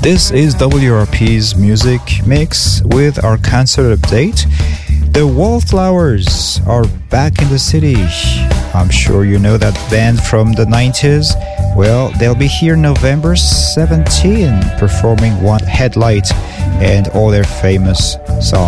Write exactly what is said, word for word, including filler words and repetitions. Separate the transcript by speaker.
Speaker 1: This is W R P's Music Mix with our concert update. The Wallflowers are back in the city. I'm sure you know that band from the nineties. Well, they'll be here November seventeenth performing One Headlight and all their famous songs.